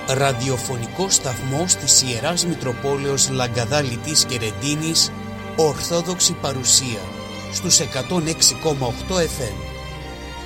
Ραδιοφωνικό σταθμός της Ιεράς Μητροπόλεως Λαγκαδά Λιτής και Ρεντίνης, Ορθόδοξη παρουσία στους 106,8 FM.